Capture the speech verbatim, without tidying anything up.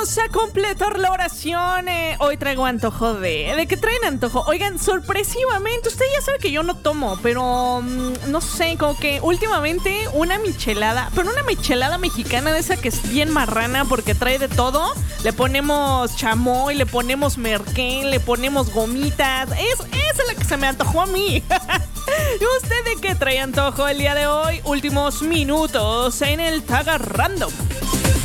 Vamos a completar la oración. Eh, hoy traigo antojo de... ¿De qué traen antojo? Oigan, sorpresivamente, usted ya sabe que yo no tomo, pero mmm, no sé, como que últimamente una michelada, pero una michelada mexicana de esa que es bien marrana porque trae de todo. Le ponemos chamoy, le ponemos merquén, le ponemos gomitas. Es, esa es la que se me antojó a mí. ¿Y usted de qué trae antojo el día de hoy? Últimos minutos en el Tag Random.